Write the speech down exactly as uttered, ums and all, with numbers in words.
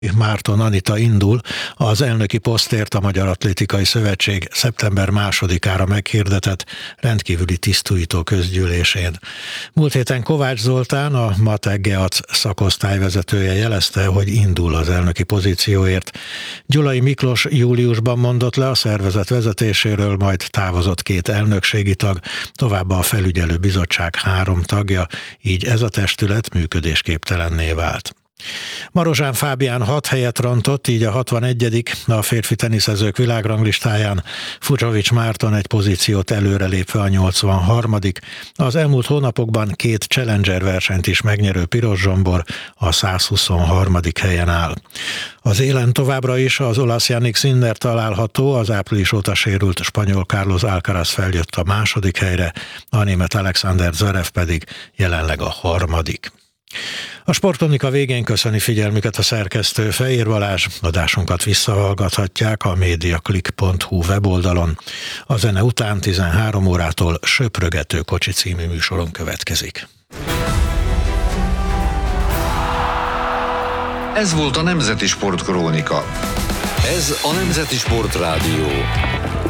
Márton Anita indul, az elnöki posztért a Magyar Atlétikai Szövetség szeptember másodikára meghirdetett rendkívüli tisztújító közgyűlésén. Múlt héten Kovács Zoltán, a Matek Geac szakosztály vezetője jelezte, hogy indul az elnöki pozícióért. Gyulai Miklós júliusban mondott le a szervezet vezetéséről, majd távozott két elnökségi tag, továbbá a felügyelő bizottság három tagja, így ez a testület működésképtelenné vált. Marozsán Fábián hat helyet rontott, így a hatvanegyedik a férfi teniszezők világranglistáján, Fucsovics Márton egy pozíciót előrelépve a nyolcvanharmadik Az elmúlt hónapokban két Challenger versenyt is megnyerő Piros Zsombor a százhuszonharmadik helyen áll. Az élen továbbra is az olasz Jannik Sinner található, az április óta sérült spanyol Carlos Alcaraz feljött a második helyre, a német Alexander Zverev pedig jelenleg a harmadik. A Sportkronika végén köszöni figyelmüket a szerkesztő, Fejér Balázs. Adásunkat visszahallgathatják a mediaclick pont hu weboldalon. A zene után tizenhárom órától Söprögető kocsi című műsoron következik. Ez volt a Nemzeti Sportkrónika. Ez a Nemzeti Sportrádió.